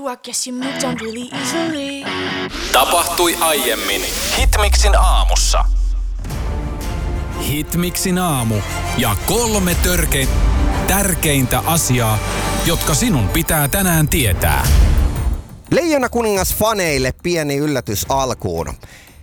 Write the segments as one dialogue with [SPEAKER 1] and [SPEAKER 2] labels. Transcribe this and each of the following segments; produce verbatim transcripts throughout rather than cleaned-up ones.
[SPEAKER 1] I guess you moved on really easily.
[SPEAKER 2] Tapahtui aiemmin Hitmixin aamussa. Hitmixin aamu ja kolme törke... tärkeintä asiaa, jotka sinun pitää tänään tietää.
[SPEAKER 3] Leijona kuningas faneille pieni yllätys alkuun.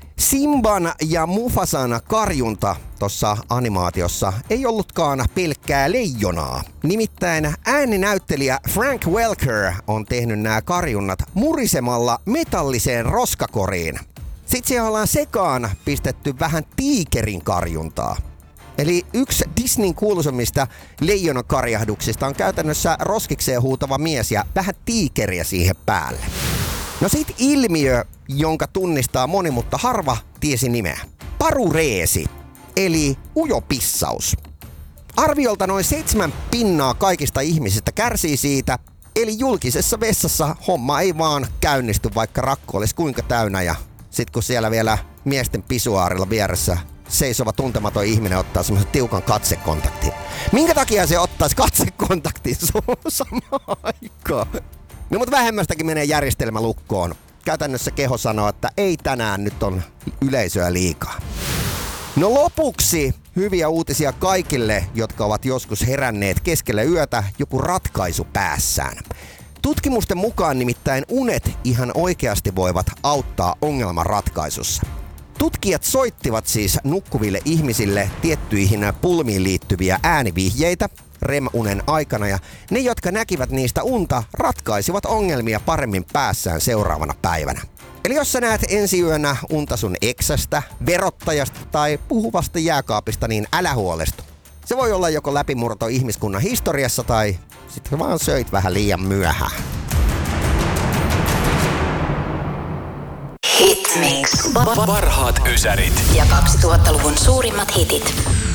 [SPEAKER 3] Simban ja Mufasan karjunta tuossa animaatiossa ei ollutkaan pelkkää leijonaa. Nimittäin ääninäyttelijä Frank Welker on tehnyt nämä karjunnat murisemalla metalliseen roskakoriin. Sitten siellä ollaan sekaan pistetty vähän tiikerin karjuntaa. Eli yksi Disneyn kuuluisimmista leijonakarjahduksista on käytännössä roskikseen huutava mies ja vähän tiikeriä siihen päälle. No sit ilmiö, jonka tunnistaa moni, mutta harva tiesi nimeä. Parureesi, eli ujopissaus. Arviolta noin seitsemän pinnaa kaikista ihmisistä kärsii siitä, eli julkisessa vessassa homma ei vaan käynnisty, vaikka rakko olisi kuinka täynnä. Ja sit kun siellä vielä miesten pisuaarilla vieressä seisova tuntematon ihminen ottaa semmoisen tiukan katsekontaktin. Minkä takia se ottaisi katsekontaktin samaan aikaan? No mutta vähemmästäkin menee järjestelmä lukkoon. Käytännössä keho sanoo, että ei tänään nyt on yleisöä liikaa. No lopuksi hyviä uutisia kaikille, jotka ovat joskus heränneet keskellä yötä joku ratkaisu päässään. Tutkimusten mukaan nimittäin unet ihan oikeasti voivat auttaa ongelman ratkaisussa. Tutkijat soittivat siis nukkuville ihmisille tiettyihin pulmiin liittyviä äänivihjeitä R E M-unen aikana, ja ne, jotka näkivät niistä unta, ratkaisivat ongelmia paremmin päässään seuraavana päivänä. Eli jos sä näet ensi yönä unta sun eksästä, verottajasta tai puhuvasta jääkaapista, niin älä huolestu. Se voi olla joko läpimurto ihmiskunnan historiassa tai sitten vaan söit vähän liian myöhään.
[SPEAKER 4] Hitmix.
[SPEAKER 2] Parhaat ysärit
[SPEAKER 4] Ja kaksituhattaluvun suurimmat hitit.